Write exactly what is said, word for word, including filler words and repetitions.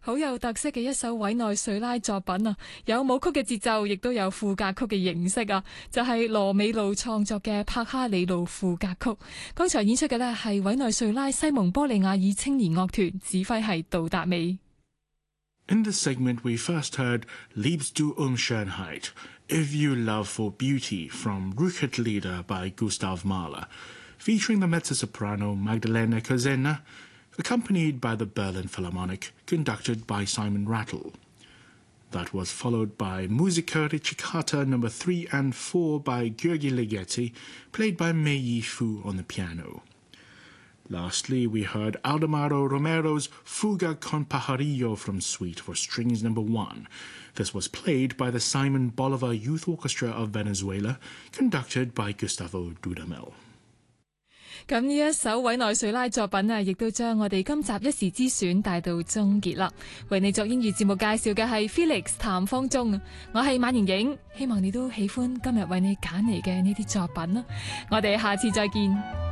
好有特色嘅一首委內瑞拉作品啊，有舞曲嘅節奏，亦都有賦格曲嘅形式啊，就係羅美路創作嘅帕哈里路賦格曲。剛才演出嘅呢係委內瑞拉西蒙波利亞爾青年樂團，指揮係杜達美。 In this segment, we first heard Liebst du um Schönheit, If You Love for Beauty from Rückert-Lieder by Gustav Mahler, featuring the mezzo-soprano Magdalena Kozener, accompanied by the Berlin Philharmonic, conducted by Simon Rattle. That was followed by Musica Ricercata number three and four by György Ligeti, played by Mei Yifu on the piano. Lastly, we heard Aldemaro Romero's Fuga con Pajarillo from Suite for Strings number one. This was played by the Simon Bolivar Youth Orchestra of Venezuela, conducted by Gustavo Dudamel. 咁呢一首委內瑞拉作品啊，亦都將我哋今集一時之選帶到終結啦。為你作英語節目介紹嘅係 Felix 譚方中，我係馬盈盈，希望你都喜歡今日為你揀嚟嘅呢啲作品啦。我哋下次再見。